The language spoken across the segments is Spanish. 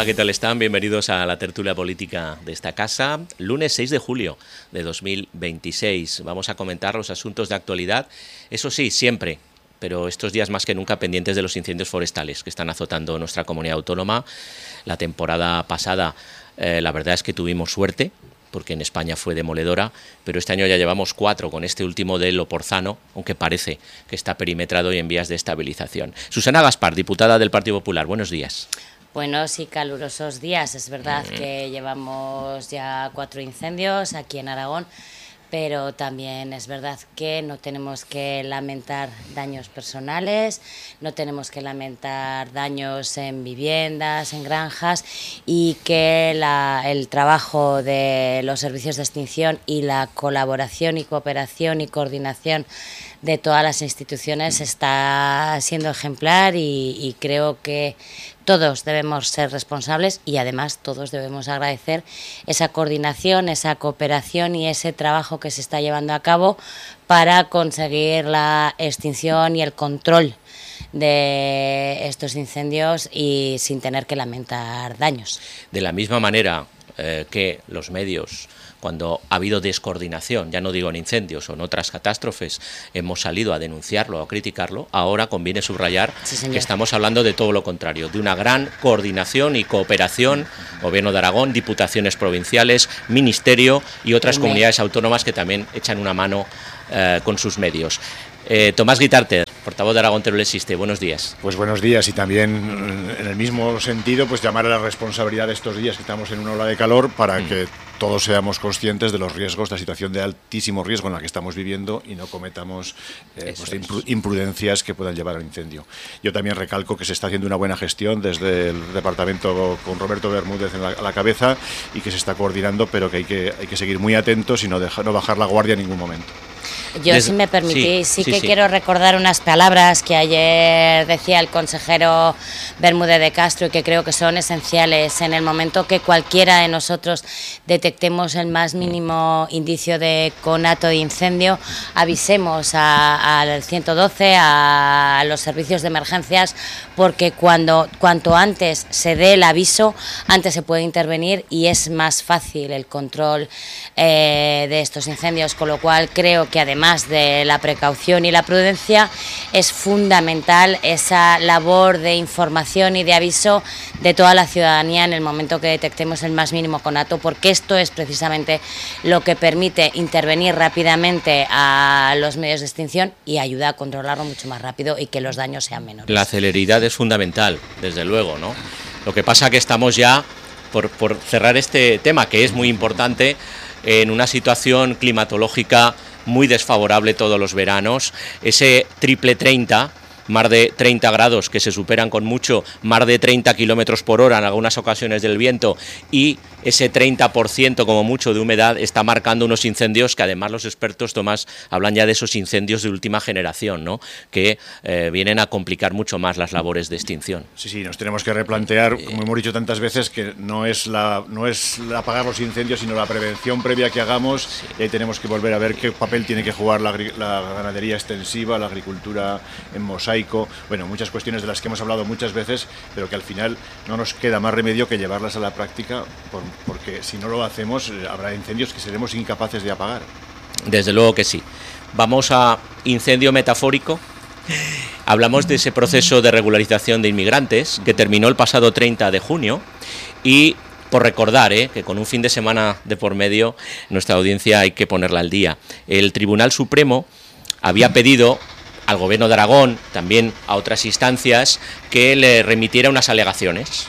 Hola, ¿qué tal están? Bienvenidos a la tertulia política de esta casa. Lunes 6 de julio de 2026. Vamos a comentar los asuntos de actualidad. Eso sí, siempre, pero estos días más que nunca pendientes de los incendios forestales que están azotando nuestra comunidad autónoma. La temporada pasada, la verdad es que tuvimos suerte, porque en España fue demoledora, pero este año ya llevamos 4 con este último de Loporzano, aunque parece que está perimetrado y en vías de estabilización. Susana Gaspar, diputada del Partido Popular, buenos días. Buenos y calurosos días. Es verdad que llevamos ya 4 incendios aquí en Aragón, pero también es verdad que no tenemos que lamentar daños personales, no tenemos que lamentar daños en viviendas, en granjas, y que el trabajo de los servicios de extinción y la colaboración y cooperación y coordinación de todas las instituciones está siendo ejemplar y creo que todos debemos ser responsables y además todos debemos agradecer esa coordinación, esa cooperación y ese trabajo que se está llevando a cabo para conseguir la extinción y el control de estos incendios y sin tener que lamentar daños. De la misma manera que los medios, cuando ha habido descoordinación, ya no digo en incendios o en otras catástrofes, hemos salido a denunciarlo o a criticarlo, ahora conviene subrayar que estamos hablando de todo lo contrario, de una gran coordinación y cooperación, Gobierno de Aragón, diputaciones provinciales, Ministerio y otras comunidades autónomas que también echan una mano con sus medios. Tomás Guitarte, portavoz de Aragón Teruel Existe, buenos días. Pues buenos días, y también en el mismo sentido pues llamar a la responsabilidad de estos días que estamos en una ola de calor para que todos seamos conscientes de los riesgos, de la situación de altísimo riesgo en la que estamos viviendo y no cometamos imprudencias que puedan llevar al incendio. Yo también recalco que se está haciendo una buena gestión desde el departamento con Roberto Bermúdez a la cabeza y que se está coordinando, pero que hay que seguir muy atentos y no bajar la guardia en ningún momento. Yo, si me permitís, sí que quiero recordar unas palabras que ayer decía el consejero Bermúdez de Castro y que creo que son esenciales en el momento que cualquiera de nosotros detectemos el más mínimo indicio de conato de incendio, avisemos al 112, a los servicios de emergencias, porque cuanto antes se dé el aviso, antes se puede intervenir y es más fácil el control de estos incendios, con lo cual creo que además de la precaución y la prudencia es fundamental esa labor de información y de aviso de toda la ciudadanía en el momento que detectemos el más mínimo conato, porque esto es precisamente lo que permite intervenir rápidamente a los medios de extinción y ayuda a controlarlo mucho más rápido y que los daños sean menores. La celeridad es fundamental, desde luego, ¿no? Lo que pasa que estamos ya, por cerrar este tema, que es muy importante, en una situación climatológica muy desfavorable todos los veranos, ese triple 30, más de 30 grados que se superan con mucho, más de 30 kilómetros por hora en algunas ocasiones del viento y ese 30% como mucho de humedad está marcando unos incendios que además los expertos, Tomás, hablan ya de esos incendios de última generación, ¿no? Que vienen a complicar mucho más las labores de extinción. Sí, nos tenemos que replantear, como hemos dicho tantas veces, que no es apagar los incendios, sino la prevención previa que hagamos, y ahí tenemos que volver a ver qué papel tiene que jugar la ganadería extensiva, la agricultura en mosaico, bueno, muchas cuestiones de las que hemos hablado muchas veces, pero que al final no nos queda más remedio que llevarlas a la práctica, porque si no lo hacemos habrá incendios que seremos incapaces de apagar. Desde luego que sí. Vamos a incendio metafórico. Hablamos de ese proceso de regularización de inmigrantes que terminó el pasado 30 de junio y por recordar que con un fin de semana de por medio nuestra audiencia hay que ponerla al día. El Tribunal Supremo había pedido al Gobierno de Aragón, también a otras instancias, que le remitiera unas alegaciones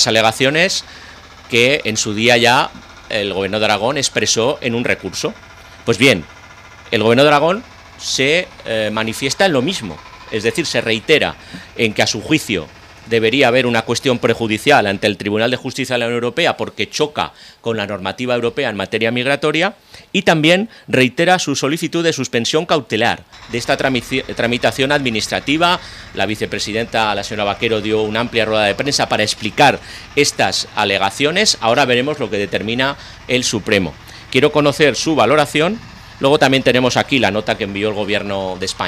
que en su día ya el Gobierno de Aragón expresó en un recurso. Pues bien, el Gobierno de Aragón se manifiesta en lo mismo, es decir, se reitera en que a su juicio debería haber una cuestión prejudicial ante el Tribunal de Justicia de la Unión Europea porque choca con la normativa europea en materia migratoria, y también reitera su solicitud de suspensión cautelar de esta tramitación administrativa. La vicepresidenta, la señora Vaquero, dio una amplia rueda de prensa para explicar estas alegaciones. Ahora veremos lo que determina el Supremo. Quiero conocer su valoración. Luego también tenemos aquí la nota que envió el Gobierno de España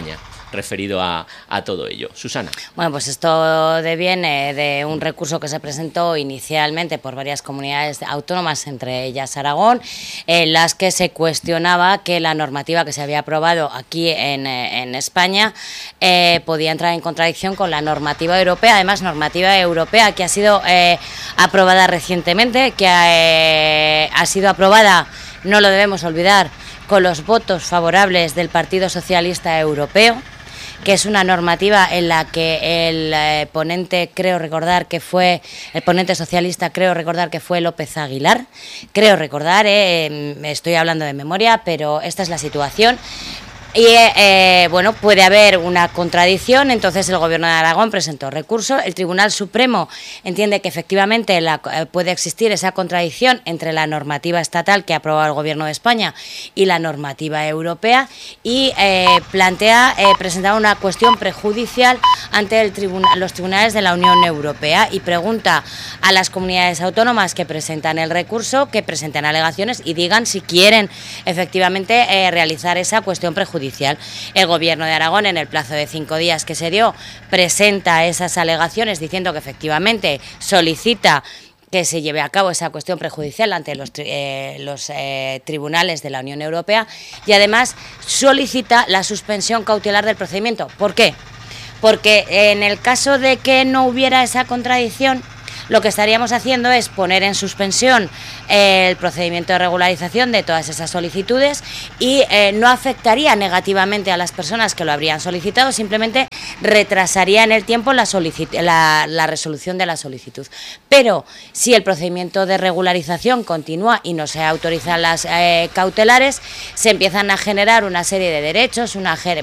referido a todo ello. Susana. Bueno, pues esto deviene de un recurso que se presentó inicialmente por varias comunidades autónomas, entre ellas Aragón, en las que se cuestionaba que la normativa que se había aprobado aquí en España podía entrar en contradicción con la normativa europea, además normativa europea que ha sido aprobada recientemente, que ha sido aprobada, no lo debemos olvidar, con los votos favorables del Partido Socialista Europeo, que es una normativa en la que el ponente, creo recordar que fue, el ponente socialista, creo recordar que fue López Aguilar, creo recordar, estoy hablando de memoria, pero esta es la situación. Y bueno, puede haber una contradicción, entonces el Gobierno de Aragón presentó recurso, el Tribunal Supremo entiende que efectivamente puede existir esa contradicción entre la normativa estatal que ha aprobado el Gobierno de España y la normativa europea y plantea presentar una cuestión prejudicial ante los tribunales de la Unión Europea y pregunta a las comunidades autónomas que presentan el recurso, que presenten alegaciones y digan si quieren efectivamente realizar esa cuestión prejudicial. El Gobierno de Aragón, en el plazo de 5 días que se dio, presenta esas alegaciones diciendo que efectivamente solicita que se lleve a cabo esa cuestión prejudicial ante los tribunales de la Unión Europea y además solicita la suspensión cautelar del procedimiento. ¿Por qué? Porque en el caso de que no hubiera esa contradicción, lo que estaríamos haciendo es poner en suspensión el procedimiento de regularización de todas esas solicitudes y no afectaría negativamente a las personas que lo habrían solicitado, simplemente retrasaría en el tiempo la resolución de la solicitud. Pero si el procedimiento de regularización continúa y no se autorizan las cautelares, se empiezan a generar una serie de derechos,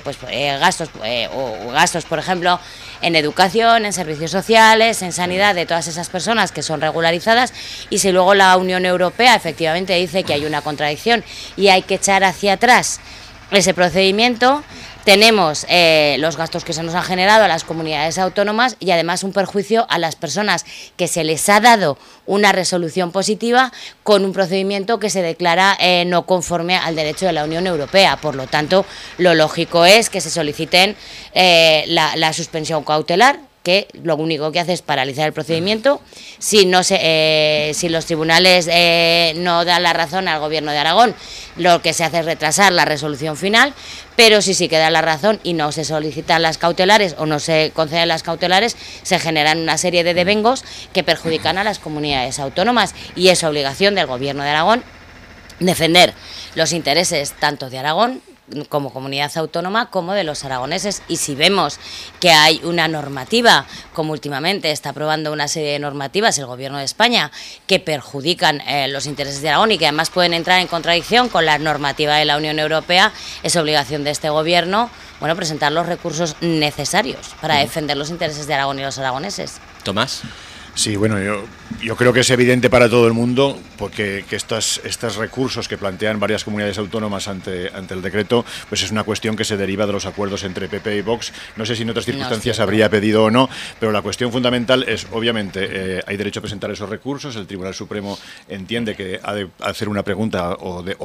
gastos, por ejemplo, en educación, en servicios sociales, en sanidad de todas esas personas que son regularizadas, y si luego la Unión Europea efectivamente dice que hay una contradicción y hay que echar hacia atrás ese procedimiento, tenemos los gastos que se nos han generado a las comunidades autónomas y además un perjuicio a las personas que se les ha dado una resolución positiva con un procedimiento que se declara no conforme al derecho de la Unión Europea. Por lo tanto, lo lógico es que se soliciten la suspensión cautelar, que lo único que hace es paralizar el procedimiento. Si los tribunales no dan la razón al Gobierno de Aragón, lo que se hace es retrasar la resolución final, pero si sí queda la razón y no se solicitan las cautelares o no se conceden las cautelares, se generan una serie de devengos que perjudican a las comunidades autónomas y es obligación del Gobierno de Aragón defender los intereses tanto de Aragón como comunidad autónoma como de los aragoneses, y si vemos que hay una normativa, como últimamente está aprobando una serie de normativas el Gobierno de España que perjudican los intereses de Aragón y que además pueden entrar en contradicción con la normativa de la Unión Europea, es obligación de este Gobierno presentar los recursos necesarios para defender los intereses de Aragón y los aragoneses. Tomás. Sí, bueno, yo creo que es evidente para todo el mundo porque que estos recursos que plantean varias comunidades autónomas ante el decreto, pues es una cuestión que se deriva de los acuerdos entre PP y Vox. No sé si en otras circunstancias habría pedido o no, pero la cuestión fundamental es, obviamente, hay derecho a presentar esos recursos. El Tribunal Supremo entiende que ha de hacer una pregunta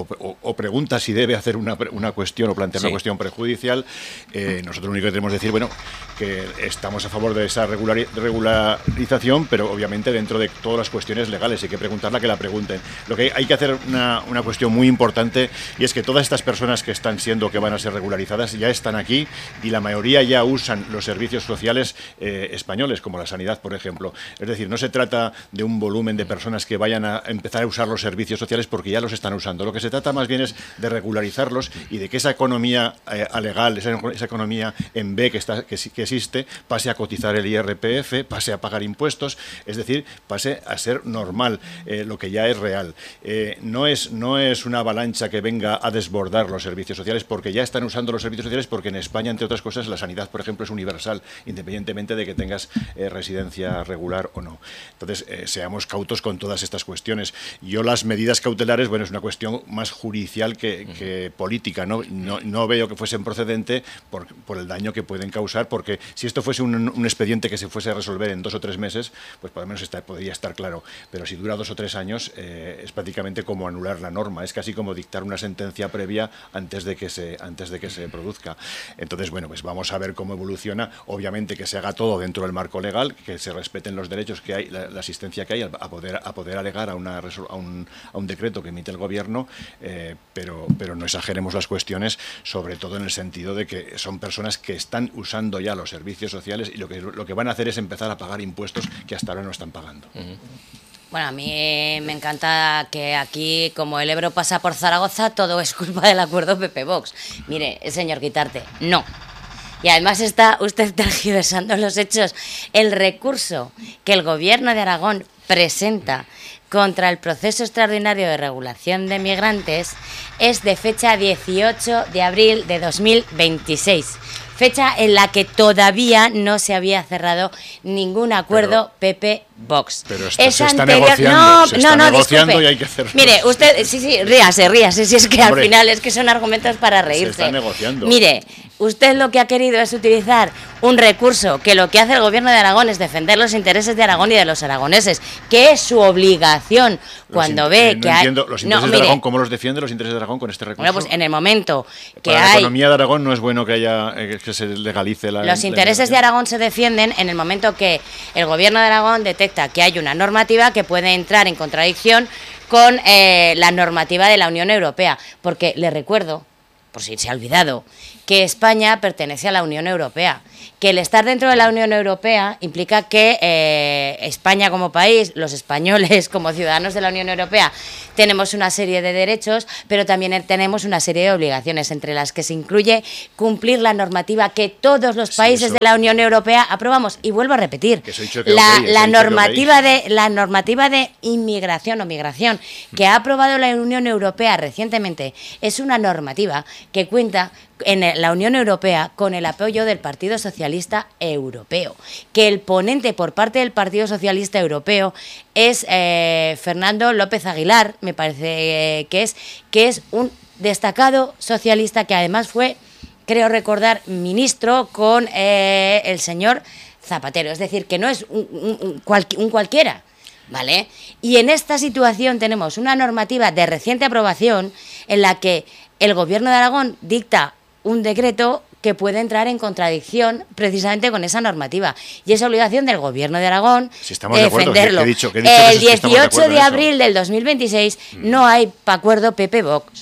o pregunta si debe hacer una cuestión o plantear una cuestión prejudicial. Nosotros lo único que tenemos que decir, que estamos a favor de esa regularización, pero obviamente dentro de todas las cuestiones legales hay que preguntarla, que la pregunten. Lo que hay que hacer una cuestión muy importante, y es que todas estas personas que van a ser regularizadas ya están aquí y la mayoría ya usan los servicios sociales españoles, como la sanidad, por ejemplo. Es decir, no se trata de un volumen de personas que vayan a empezar a usar los servicios sociales porque ya los están usando. Lo que se trata más bien es de regularizarlos y de que esa economía alegal, esa economía en B que existe, pase a cotizar el IRPF, pase a pagar impuestos, es decir, pase a ser normal, lo que ya es real. No es una avalancha que venga a desbordar los servicios sociales, porque ya están usando los servicios sociales, porque en España, entre otras cosas, la sanidad, por ejemplo, es universal, independientemente de que tengas residencia regular o no. Entonces, seamos cautos con todas estas cuestiones. Yo las medidas cautelares, es una cuestión más judicial que política, no veo que fuesen procedente por el daño que pueden causar, porque si esto fuese un expediente que se fuese a resolver en 2 o 3 meses, pues por lo menos podría estar claro. Pero si dura 2 o 3 años, es prácticamente como anular la norma, es casi como dictar una sentencia previa antes de que se produzca. Entonces, bueno, pues vamos a ver cómo evoluciona. Obviamente que se haga todo dentro del marco legal, que se respeten los derechos que hay, la asistencia que hay a poder alegar a un decreto que emite el Gobierno, pero no exageremos las cuestiones, sobre todo en el sentido de que son personas que están usando ya los servicios sociales y lo que van a hacer es empezar a pagar impuestos que hasta ahora no están pagando. Bueno, a mí me encanta que aquí, como el Ebro pasa por Zaragoza, todo es culpa del acuerdo PP-Vox. Mire, señor Guitarte, no. Y además está usted tergiversando los hechos. El recurso que el Gobierno de Aragón presenta contra el proceso extraordinario de regulación de migrantes es de fecha 18 de abril de 2026. Fecha en la que todavía no se había cerrado ningún acuerdo PP-Vox. Pero esto se está negociando y hay que hacerlo. Mire, usted, sí, ríase, si es que al final es que son argumentos para reírse. Se está negociando. Mire, usted lo que ha querido es utilizar un recurso que lo que hace el Gobierno de Aragón es defender los intereses de Aragón y de los aragoneses, que es su obligación cuando ve que hay... Entiendo, los intereses de Aragón, ¿cómo los defiende los intereses de Aragón con este recurso? Bueno, pues en el momento que para la economía de Aragón no es bueno que haya que se legalice la... Los intereses de Aragón se defienden en el momento que el Gobierno de Aragón detecta que hay una normativa que puede entrar en contradicción con la normativa de la Unión Europea, porque le recuerdo, por si se ha olvidado, que España pertenece a la Unión Europea, que el estar dentro de la Unión Europea implica que España como país, los españoles como ciudadanos de la Unión Europea, tenemos una serie de derechos, pero también tenemos una serie de obligaciones, entre las que se incluye cumplir la normativa que todos los países de la Unión Europea aprobamos. Y vuelvo a repetir, la normativa de inmigración o migración que ha aprobado la Unión Europea recientemente es una normativa que cuenta en la Unión Europea con el apoyo del Partido Socialista Europeo, que el ponente por parte del Partido Socialista Europeo es Fernando López Aguilar, me parece que es un destacado socialista que además fue, creo recordar, ministro con el señor Zapatero, es decir, que no es un cualquiera, ¿vale? Y en esta situación tenemos una normativa de reciente aprobación en la que el Gobierno de Aragón dicta un decreto que puede entrar en contradicción precisamente con esa normativa. Y es obligación del Gobierno de Aragón defenderlo. El 18 de abril del 2026 no hay acuerdo PP-Vox.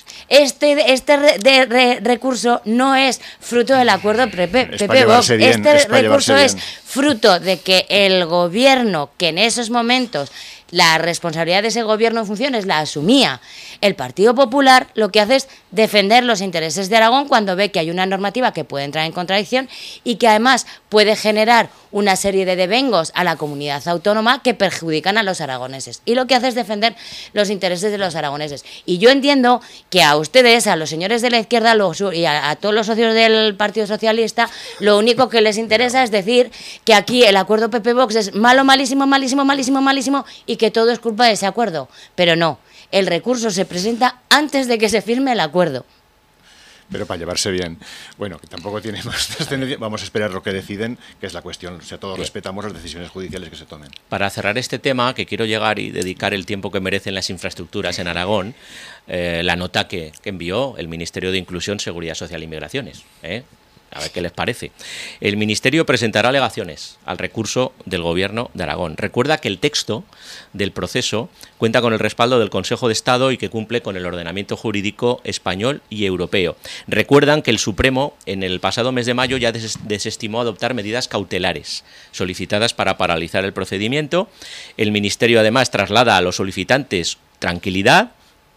Este recurso no es fruto del acuerdo PP-Vox. Este recurso es fruto de que el Gobierno, que en esos momentos la responsabilidad de ese Gobierno en funciones la asumía el Partido Popular, lo que hace es defender los intereses de Aragón cuando ve que hay una normativa que puede entrar en contradicción y que además puede generar una serie de devengos a la comunidad autónoma que perjudican a los aragoneses. Y lo que hace es defender los intereses de los aragoneses. Y yo entiendo que a ustedes, a los señores de la izquierda y a todos los socios del Partido Socialista, lo único que les interesa es decir que aquí el acuerdo PP-Vox es malo, malísimo, malísimo, malísimo, malísimo y que todo es culpa de ese acuerdo. Pero no, el recurso se presenta antes de que se firme el acuerdo. Pero para llevarse bien. Bueno, que tampoco tiene más trascendencia. Vamos a esperar lo que deciden, que es la cuestión. O sea, todos respetamos las decisiones judiciales que se tomen. Para cerrar este tema, que quiero llegar y dedicar el tiempo que merecen las infraestructuras en Aragón, la nota que envió el Ministerio de Inclusión, Seguridad Social y Migraciones. A ver qué les parece. El Ministerio presentará alegaciones al recurso del Gobierno de Aragón. Recuerda que el texto del proceso cuenta con el respaldo del Consejo de Estado y que cumple con el ordenamiento jurídico español y europeo. Recuerdan que el Supremo en el pasado mes de mayo ya desestimó adoptar medidas cautelares solicitadas para paralizar el procedimiento. El Ministerio además traslada a los solicitantes tranquilidad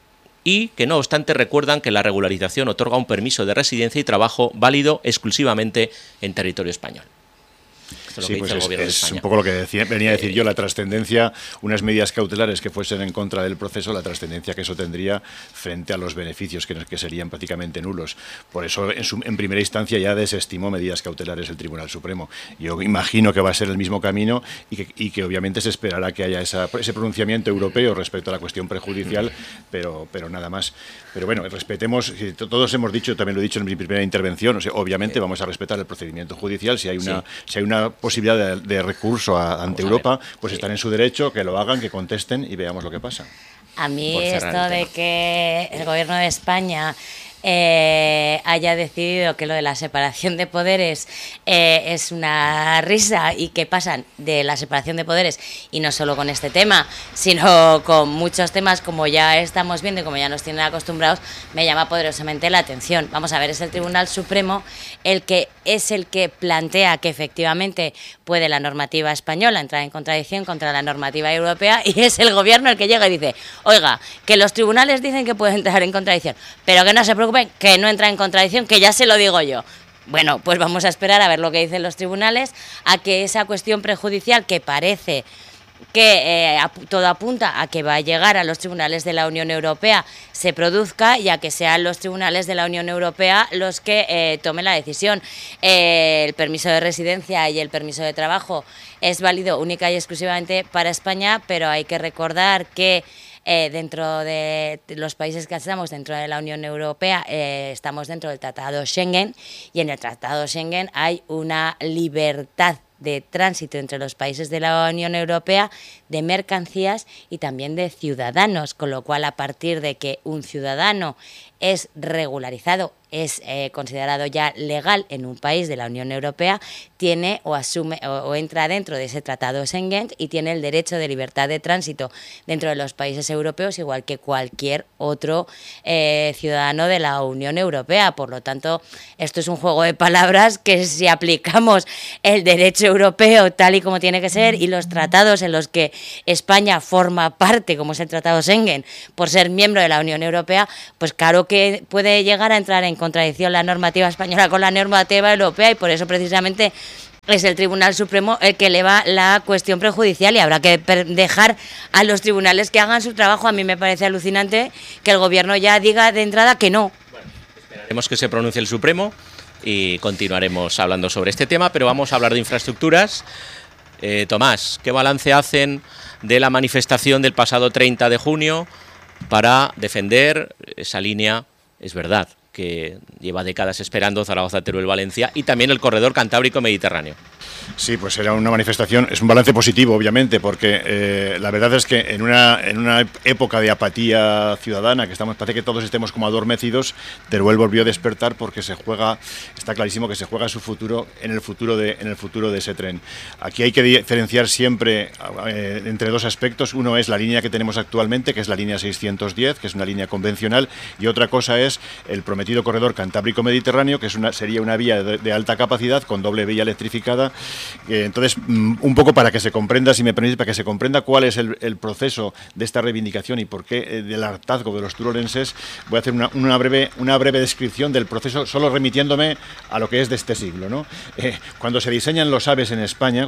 y que no obstante recuerdan que la regularización otorga un permiso de residencia y trabajo válido exclusivamente en territorio español. Esto es lo que dice el Gobierno de España. Un poco lo que venía a decir yo, la trascendencia, unas medidas cautelares que fuesen en contra del proceso, la trascendencia que eso tendría frente a los beneficios que serían prácticamente nulos. Por eso, en primera instancia, ya desestimó medidas cautelares el Tribunal Supremo. Yo imagino que va a ser el mismo camino y que obviamente se esperará que haya ese pronunciamiento europeo respecto a la cuestión prejudicial, pero nada más. Pero bueno, respetemos, todos hemos dicho, también lo he dicho en mi primera intervención, o sea, obviamente vamos a respetar el procedimiento judicial. Si hay una posibilidad de recurso ante Europa, pues están en su derecho, que lo hagan, que contesten y veamos lo que pasa. A mí esto de que el gobierno de España haya decidido que lo de la separación de poderes es una risa y que pasan de la separación de poderes, y no solo con este tema, sino con muchos temas, como ya estamos viendo y como ya nos tienen acostumbrados, me llama poderosamente la atención. Vamos a ver, es el Tribunal Supremo el que plantea que efectivamente puede la normativa española entrar en contradicción contra la normativa europea, y es el gobierno el que llega y dice, oiga, que los tribunales dicen que puede entrar en contradicción, pero que no se preocupen, que no entra en contradicción, que ya se lo digo yo. Bueno, pues vamos a esperar a ver lo que dicen los tribunales, a que esa cuestión prejudicial que parece que todo apunta a que va a llegar a los tribunales de la Unión Europea se produzca, y a que sean los tribunales de la Unión Europea los que tomen la decisión. El permiso de residencia y el permiso de trabajo es válido única y exclusivamente para España, pero hay que recordar que dentro de los países que estamos dentro de la Unión Europea estamos dentro del Tratado Schengen, y en el Tratado Schengen hay una libertad de tránsito entre los países de la Unión Europea de mercancías y también de ciudadanos, con lo cual, a partir de que un ciudadano es regularizado, es considerado ya legal en un país de la Unión Europea, tiene o asume o entra dentro de ese tratado Schengen y tiene el derecho de libertad de tránsito dentro de los países europeos, igual que cualquier otro ciudadano de la Unión Europea. Por lo tanto, esto es un juego de palabras que, si aplicamos el derecho europeo tal y como tiene que ser, y los tratados en los que España forma parte, como es el tratado Schengen, por ser miembro de la Unión Europea, pues claro que puede llegar a entrar en contradicción la normativa española con la normativa europea, y por eso precisamente es el Tribunal Supremo el que eleva la cuestión prejudicial, y habrá que dejar a los tribunales que hagan su trabajo. A mí me parece alucinante que el gobierno ya diga de entrada que no. Bueno, esperaremos que se pronuncie el Supremo y continuaremos hablando sobre este tema, pero vamos a hablar de infraestructuras. Tomás, ¿qué balance hacen de la manifestación del pasado 30 de junio para defender esa línea? Es verdad que lleva décadas esperando Zaragoza, Teruel, Valencia, y también el corredor Cantábrico-Mediterráneo. Sí, pues era una manifestación, es un balance positivo, obviamente, porque la verdad es que en una época de apatía ciudadana, que parece que todos estemos como adormecidos, Teruel volvió a despertar, porque está clarísimo que se juega su futuro en el futuro de ese tren. Aquí hay que diferenciar siempre entre dos aspectos. Uno es la línea que tenemos actualmente, que es la línea 610, que es una línea convencional, y otra cosa es el prometido corredor Cantábrico-Mediterráneo, que sería una vía de alta capacidad con doble vía electrificada. Entonces, un poco para que se comprenda, si me permite, para que se comprenda cuál es el proceso de esta reivindicación y por qué del hartazgo de los turolenses, voy a hacer una breve descripción del proceso, solo remitiéndome a lo que es de este siglo, ¿no? Cuando se diseñan los AVEs en España,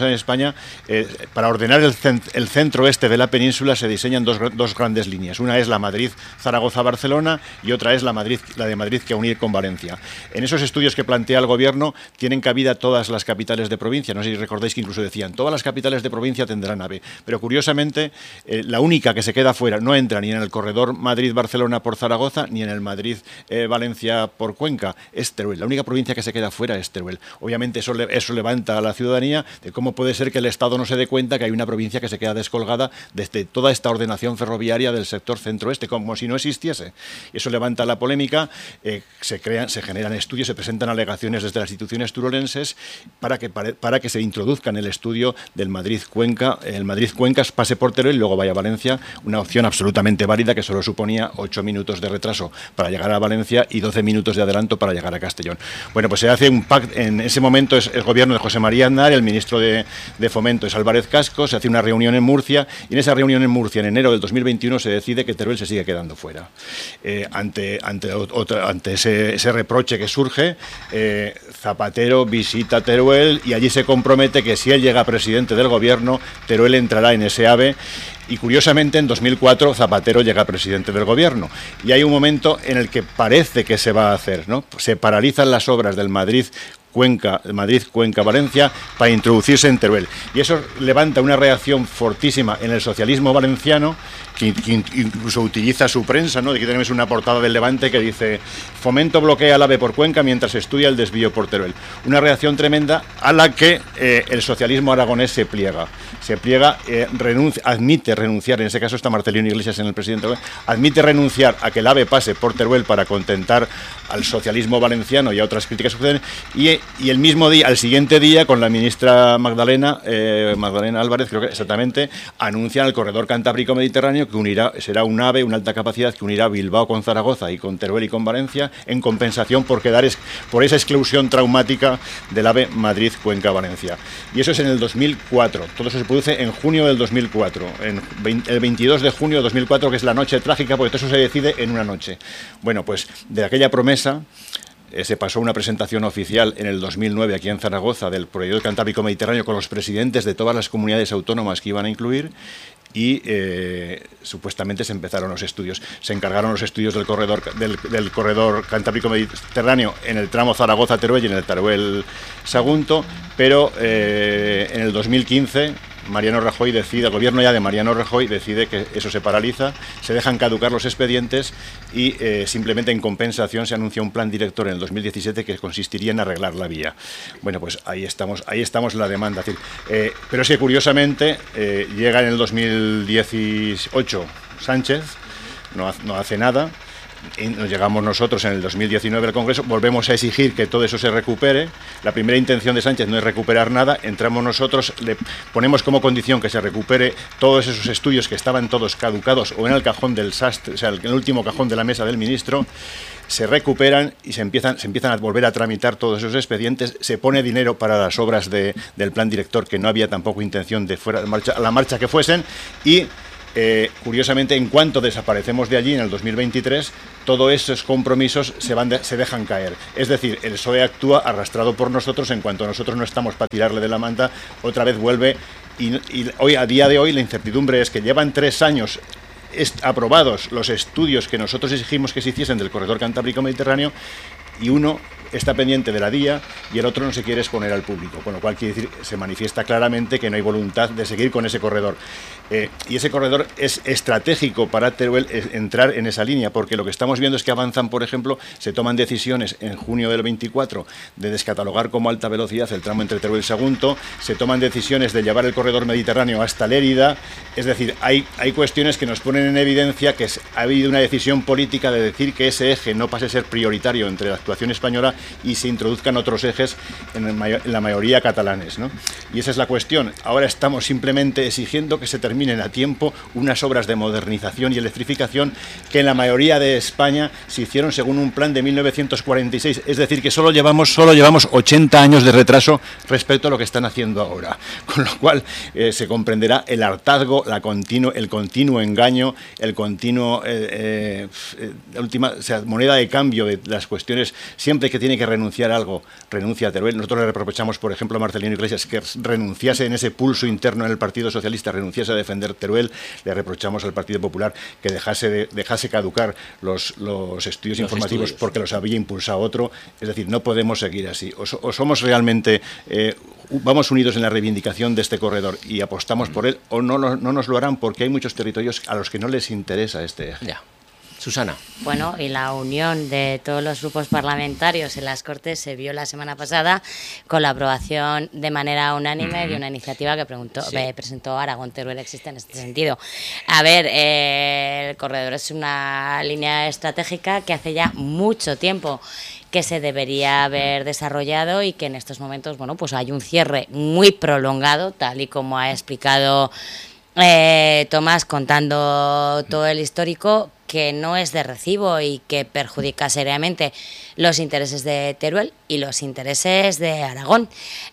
para ordenar el centro este de la península se diseñan dos grandes líneas. Una es la Madrid-Zaragoza-Barcelona y otra es la de Madrid, que unir con Valencia. En esos estudios que plantea el gobierno tienen cabida todas las capitales de provincia. No sé si recordáis que incluso decían, todas las capitales de provincia tendrán AVE, pero curiosamente la única que se queda fuera, no entra ni en el corredor Madrid-Barcelona por Zaragoza, ni en el Madrid-Valencia por Cuenca, es Teruel. La única provincia que se queda fuera es Teruel. Obviamente eso levanta a la ciudadanía de cómo puede ser que el Estado no se dé cuenta que hay una provincia que se queda descolgada desde toda esta ordenación ferroviaria del sector centro-oeste, como si no existiese. Eso levanta la polémica, se generan estudios, se presentan alegaciones desde las instituciones turolenses para que se introduzca en el estudio del Madrid-Cuenca. El Madrid-Cuenca pase por Teruel y luego vaya a Valencia, una opción absolutamente válida que solo suponía 8 minutos de retraso para llegar a Valencia y 12 minutos de adelanto para llegar a Castellón. Bueno, pues se hace un pacto, en ese momento es el gobierno de José María Aznar, el ministro de Fomento es Álvarez Casco, se hace una reunión en Murcia, y en esa reunión en Murcia, en enero del 2021, se decide que Teruel se sigue quedando fuera. Ante ese reproche que surge, Zapatero visita Teruel y allí se compromete que si él llega presidente del gobierno, Teruel entrará en ese AVE. Y curiosamente, en 2004, Zapatero llega presidente del gobierno. Y hay un momento en el que parece que se va a hacer, ¿no? Se paralizan las obras del Madrid Madrid-Cuenca-Valencia para introducirse en Teruel. Y eso levanta una reacción fortísima en el socialismo valenciano, que incluso utiliza su prensa, ¿no? Aquí tenemos una portada del Levante que dice: Fomento bloquea el AVE por Cuenca mientras estudia el desvío por Teruel. Una reacción tremenda a la que el socialismo aragonés se pliega, admite renunciar, en ese caso está Marcelino Iglesias en el presidente, admite renunciar a que el AVE pase por Teruel para contentar al socialismo valenciano y a otras críticas que suceden, y el mismo día, al siguiente día, con la ministra Magdalena Álvarez, creo que exactamente, anuncian el corredor Cantábrico Mediterráneo, que será un AVE, una alta capacidad, que unirá Bilbao con Zaragoza y con Teruel y con Valencia, en compensación por por esa exclusión traumática del AVE Madrid-Cuenca-Valencia. Y eso es en el 2004, todo eso se produce en junio del 2004, el 22 de junio de 2004, que es la noche trágica, porque todo eso se decide en una noche. Bueno, pues de aquella promesa se pasó una presentación oficial en el 2009 aquí en Zaragoza del proyecto Cantábrico Mediterráneo con los presidentes de todas las comunidades autónomas que iban a incluir, y supuestamente se empezaron los estudios. Se encargaron los estudios del corredor Cantábrico Mediterráneo en el tramo Zaragoza-Teruel y en el Teruel-Sagunto, pero en el 2015 Mariano Rajoy decide, el gobierno ya de Mariano Rajoy decide que eso se paraliza, se dejan caducar los expedientes y simplemente en compensación se anuncia un plan director en el 2017 que consistiría en arreglar la vía. Bueno, pues ahí estamos en la demanda. Es decir, pero es que curiosamente llega en el 2018 Sánchez, no hace nada. Nos llegamos nosotros en el 2019 al Congreso, volvemos a exigir que todo eso se recupere. La primera intención de Sánchez no es recuperar nada, entramos nosotros, le ponemos como condición que se recupere todos esos estudios que estaban todos caducados o en el cajón del sastre, o sea, en el último cajón de la mesa del ministro. Se recuperan y se empiezan a volver a tramitar todos esos expedientes, se pone dinero para las obras del plan director, que no había tampoco intención de fuera de marcha, a la marcha que fuesen, y curiosamente, en cuanto desaparecemos de allí en el 2023, todos esos compromisos se dejan caer. Es decir, el PSOE actúa arrastrado por nosotros. En cuanto nosotros no estamos para tirarle de la manta, otra vez vuelve. Y hoy, a día de hoy, la incertidumbre es que llevan 3 años aprobados los estudios que nosotros exigimos que se hiciesen del corredor Cantábrico Mediterráneo, y uno está pendiente de la DIA y el otro no se quiere exponer al público, con lo cual quiere decir, se manifiesta claramente que no hay voluntad de seguir con ese corredor. Y ese corredor es estratégico para Teruel entrar en esa línea, porque lo que estamos viendo es que avanzan, por ejemplo, se toman decisiones en junio del 24 de descatalogar como alta velocidad el tramo entre Teruel y Sagunto, se toman decisiones de llevar el corredor mediterráneo hasta Lérida. Es decir, hay cuestiones que nos ponen en evidencia que ha habido una decisión política de decir que ese eje no pase a ser prioritario entre la actuación española y se introduzcan otros ejes en la mayoría catalanes, ¿no? Y esa es la cuestión. Ahora estamos simplemente exigiendo que se terminen a tiempo unas obras de modernización y electrificación que en la mayoría de España se hicieron según un plan de 1946, es decir, que solo llevamos 80 años de retraso respecto a lo que están haciendo ahora, con lo cual se comprenderá el hartazgo, el continuo engaño, el continuo la última, o sea, moneda de cambio de las cuestiones. Siempre que tiene que renunciar a algo, renuncia a Teruel. Nosotros le reprochamos, por ejemplo, a Marcelino Iglesias que renunciase en ese pulso interno en el Partido Socialista, renunciase a defender Teruel. Le reprochamos al Partido Popular que dejase caducar los estudios informativos porque los había impulsado otro. Es decir, no podemos seguir así. O somos realmente vamos unidos en la reivindicación de este corredor y apostamos por él, o no nos lo harán, porque hay muchos territorios a los que no les interesa este eje. Ya. Susana. Bueno, y la unión de todos los grupos parlamentarios en las Cortes se vio la semana pasada con la aprobación de manera unánime de una iniciativa que presentó Aragón Teruel Existe en este sentido. A ver, el corredor es una línea estratégica que hace ya mucho tiempo que se debería haber desarrollado y que en estos momentos, bueno, pues hay un cierre muy prolongado, tal y como ha explicado Tomás, contando todo el histórico, que no es de recibo y que perjudica seriamente los intereses de Teruel y los intereses de Aragón.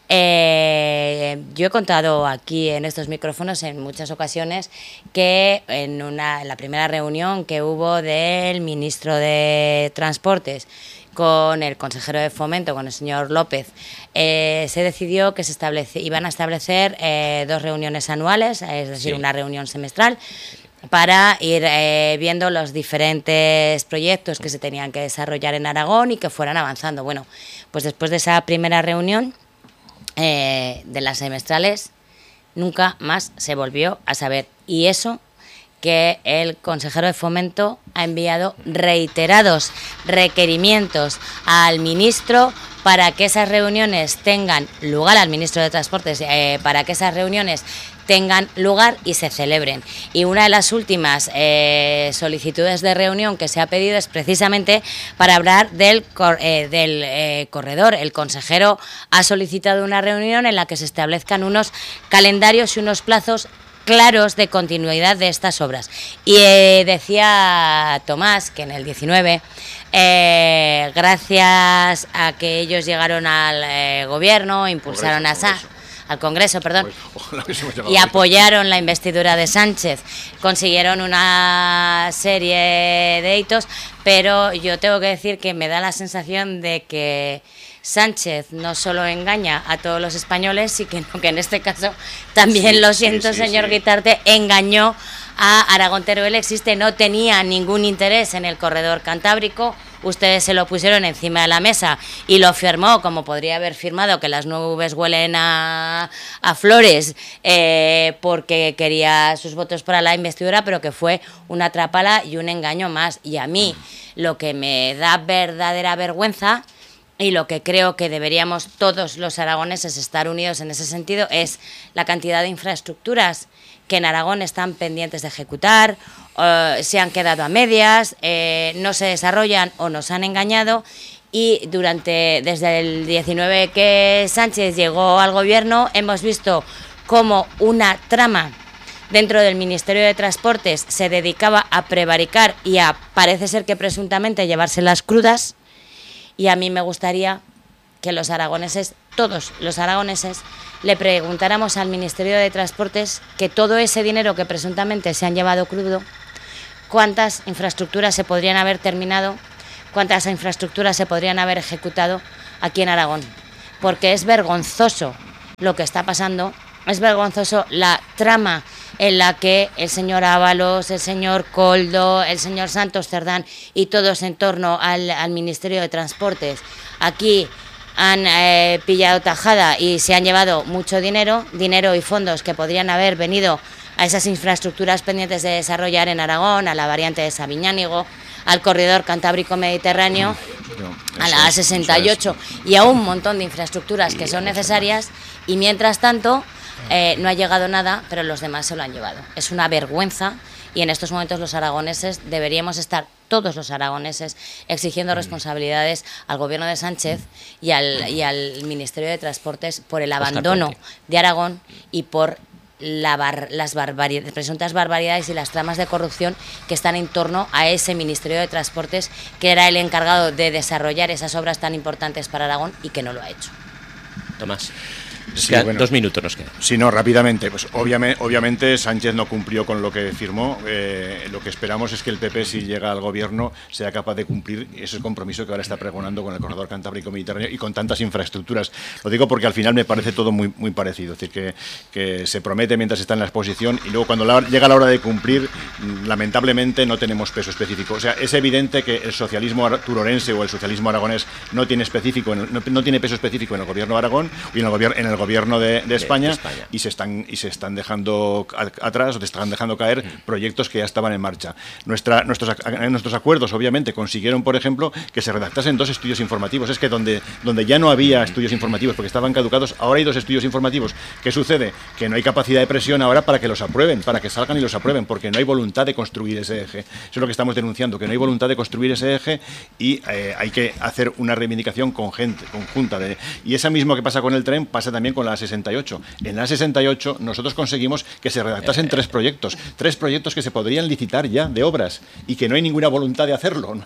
Yo he contado aquí en estos micrófonos en muchas ocasiones que en la primera reunión que hubo del ministro de Transportes con el consejero de Fomento, con el señor López, se decidió que iban a establecer 2 reuniones anuales, es decir, una reunión semestral para ir viendo los diferentes proyectos que se tenían que desarrollar en Aragón y que fueran avanzando. Bueno, pues después de esa primera reunión de las semestrales, nunca más se volvió a saber. Y eso que el consejero de Fomento ha enviado reiterados requerimientos al ministro para que esas reuniones tengan lugar, al ministro de Transportes, para que esas reuniones tengan lugar y se celebren. Y una de las últimas solicitudes de reunión que se ha pedido es precisamente para hablar del corredor. El consejero ha solicitado una reunión en la que se establezcan unos calendarios y unos plazos claros de continuidad de estas obras. Y decía Tomás que en el 19, gracias a que ellos llegaron al gobierno, impulsaron al Congreso, perdón, y apoyaron la investidura de Sánchez, consiguieron una serie de hitos, pero yo tengo que decir que me da la sensación de que Sánchez no solo engaña a todos los españoles, sino que en este caso también, lo siento, señor Guitarte, engañó a Aragón Teruel. Existe, no tenía ningún interés en el corredor cantábrico. Ustedes se lo pusieron encima de la mesa y lo firmó, como podría haber firmado que las nubes huelen a flores, porque quería sus votos para la investidura, pero que fue una trápala y un engaño más. Y a mí lo que me da verdadera vergüenza, y lo que creo que deberíamos todos los aragoneses estar unidos en ese sentido, es la cantidad de infraestructuras que en Aragón están pendientes de ejecutar, se han quedado a medias, no se desarrollan o nos han engañado. Y desde el 19 que Sánchez llegó al gobierno, hemos visto cómo una trama dentro del Ministerio de Transportes se dedicaba a prevaricar y parece ser que presuntamente llevarse las crudas. Y a mí me gustaría que los aragoneses, todos los aragoneses, le preguntáramos al Ministerio de Transportes que todo ese dinero que presuntamente se han llevado crudo, cuántas infraestructuras se podrían haber terminado, cuántas infraestructuras se podrían haber ejecutado aquí en Aragón. Porque es vergonzoso lo que está pasando, es vergonzoso la trama en la que el señor Ábalos, el señor Koldo, el señor Santos Cerdán y todos en torno al Ministerio de Transportes aquí han pillado tajada y se han llevado mucho dinero y fondos que podrían haber venido a esas infraestructuras pendientes de desarrollar en Aragón, a la variante de Sabiñánigo, al corredor cantábrico mediterráneo, a la A68 y a un montón de infraestructuras que son necesarias, y mientras tanto no ha llegado nada, pero los demás se lo han llevado. Es una vergüenza, y en estos momentos los aragoneses deberíamos estar, todos los aragoneses, exigiendo responsabilidades al gobierno de Sánchez y al Ministerio de Transportes por el abandono de Aragón y por las presuntas barbaridades y las tramas de corrupción que están en torno a ese Ministerio de Transportes, que era el encargado de desarrollar esas obras tan importantes para Aragón y que no lo ha hecho. Tomás. Sí, bueno, 2 minutos nos quedan. Sí, no, rápidamente. Pues obviamente Sánchez no cumplió con lo que firmó. Lo que esperamos es que el PP, si llega al gobierno, sea capaz de cumplir ese compromiso que ahora está pregonando con el corredor cantábrico mediterráneo y con tantas infraestructuras. Lo digo porque al final me parece todo muy, muy parecido. Es decir, que se promete mientras está en la exposición y luego cuando llega la hora de cumplir, lamentablemente no tenemos peso específico. O sea, es evidente que el socialismo turorense o el socialismo aragonés no tiene peso específico en el gobierno de Aragón y en el gobierno de España, y se están dejando atrás, o te están dejando caer proyectos que ya estaban en marcha. Nuestros acuerdos obviamente consiguieron, por ejemplo, que se redactasen 2 estudios informativos. Es que donde ya no había estudios informativos porque estaban caducados, ahora hay 2 estudios informativos. ¿Qué sucede? Que no hay capacidad de presión ahora para que los aprueben, para que salgan y los aprueben, porque no hay voluntad de construir ese eje. Eso es lo que estamos denunciando, que no hay voluntad de construir ese eje, y hay que hacer una reivindicación conjunta. Y esa mismo que pasa con el tren pasa también con la A68. En la A68 nosotros conseguimos que se redactasen 3 proyectos que se podrían licitar ya de obras, y que no hay ninguna voluntad de hacerlo,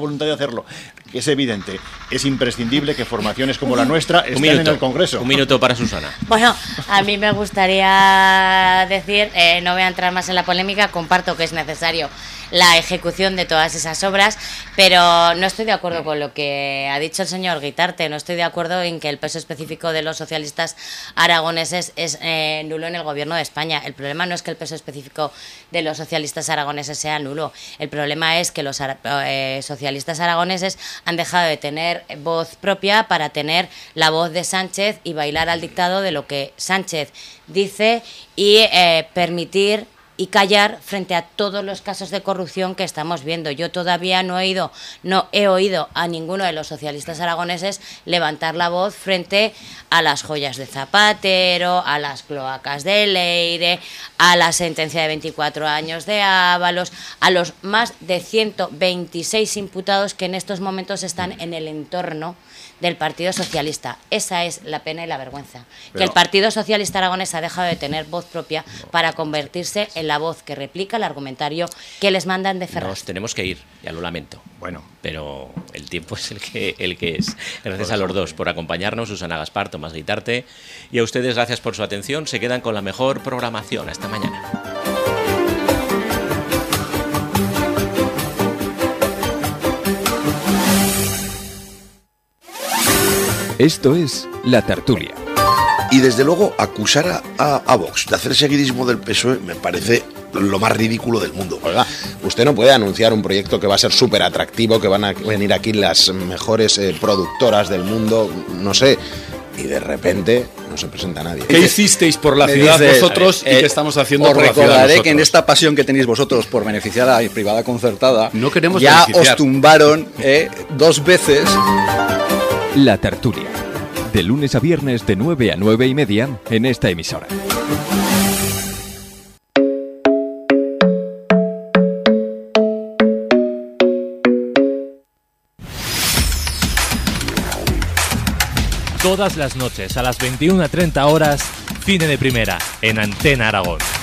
Es evidente, es imprescindible que formaciones como la nuestra estén en el Congreso. 1 minuto para Susana. Bueno, a mí me gustaría decir, no voy a entrar más en la polémica, comparto que es necesario la ejecución de todas esas obras, pero no estoy de acuerdo con lo que ha dicho el señor Guitarte, no estoy de acuerdo en que el peso específico de los socialistas aragoneses es nulo en el gobierno de España. El problema no es que el peso específico de los socialistas aragoneses sea nulo, el problema es que los socialistas aragoneses han dejado de tener voz propia para tener la voz de Sánchez y bailar al dictado de lo que Sánchez dice y permitir y callar frente a todos los casos de corrupción que estamos viendo. Yo todavía no he oído a ninguno de los socialistas aragoneses levantar la voz frente a las joyas de Zapatero, a las cloacas de Leire, a la sentencia de 24 años de Ábalos, a los más de 126 imputados que en estos momentos están en el entorno del Partido Socialista. Esa es la pena y la vergüenza. Que el Partido Socialista aragonés ha dejado de tener voz propia para convertirse en la voz que replica el argumentario que les mandan de Ferraz. Nos tenemos que ir, ya lo lamento. Bueno, pero el tiempo es el que es. Gracias a los dos por acompañarnos, Susana Gaspar, Tomás Guitarte, y a ustedes gracias por su atención. Se quedan con la mejor programación. Hasta mañana. Esto es La Tertulia. Y desde luego acusar a Vox de hacer seguidismo del PSOE me parece lo más ridículo del mundo. Oiga, usted no puede anunciar un proyecto que va a ser súper atractivo, que van a venir aquí las mejores productoras del mundo, no sé, y de repente no se presenta nadie. ¿Qué hicisteis por la ciudad vosotros y qué estamos haciendo por la ciudad nosotros? Os recordaré que en esta pasión que tenéis vosotros por beneficiar a la privada concertada, no queremos ya beneficiar. Os tumbaron 2 veces. La Tertulia, de lunes a viernes de 9 a 9 y media en esta emisora. Todas las noches a las 21:30 horas, Cine de Primera, en Antena Aragón.